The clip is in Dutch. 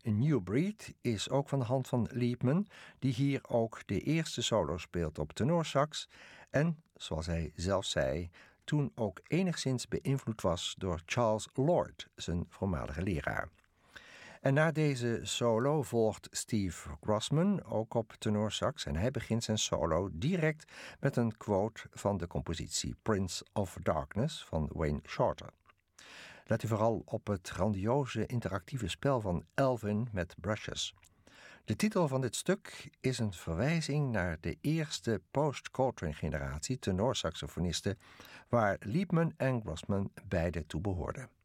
New Breed is ook van de hand van Liebman, die hier ook de eerste solo speelt op tenorsax en, zoals hij zelf zei, toen ook enigszins beïnvloed was door Charles Lord, zijn voormalige leraar. En na deze solo volgt Steve Grossman, ook op tenorsax, en hij begint zijn solo direct met een quote van de compositie Prince of Darkness van Wayne Shorter. Let u vooral op het grandioze interactieve spel van Elvin met brushes. De titel van dit stuk is een verwijzing naar de eerste post-Coltrane-generatie tenorsaxofonisten, waar Liebman en Grossman beide toe behoorden.